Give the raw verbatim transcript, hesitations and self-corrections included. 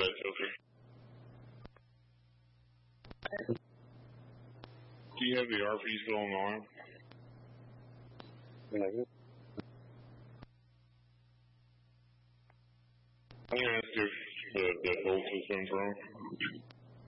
that filter. Do you have the R P still on? Negative. I'm going to ask if the, the bolt has been thrown.